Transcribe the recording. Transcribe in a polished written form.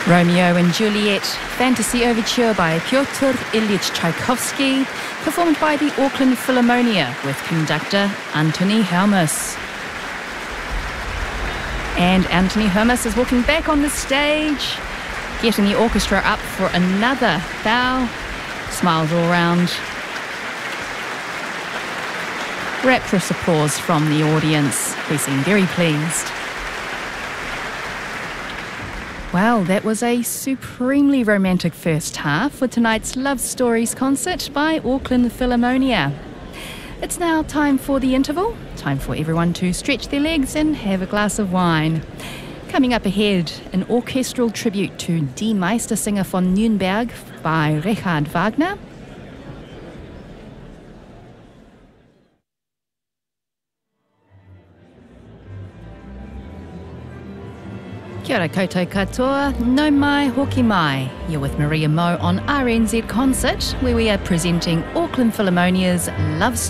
Romeo and Juliet, Fantasy Overture by Pyotr Ilyich Tchaikovsky, performed by the Auckland Philharmonia with conductor Anthony Hermes. And Anthony Hermes is walking back on the stage, getting the orchestra up for another bow. Smiles all round. Rapturous applause from the audience. They seem very pleased. Well, that was a supremely romantic first half for tonight's Love Stories concert by Auckland Philharmonia. It's now time for the interval, time for everyone to stretch their legs and have a glass of wine. Coming up ahead, an orchestral tribute to Die Meistersinger von Nürnberg by Richard Wagner. Kia ora koutou katoa, no mai hoki mai. You're with Maria Mo on RNZ Concert, where we are presenting Auckland Philharmonia's Love Stories.